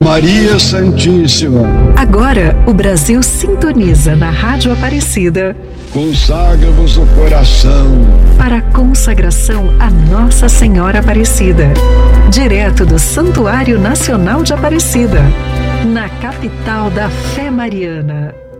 Maria Santíssima, Agora o Brasil sintoniza na Rádio Aparecida consagra-vos o coração para a consagração a Nossa Senhora Aparecida, direto do Santuário Nacional de Aparecida, na capital da fé mariana.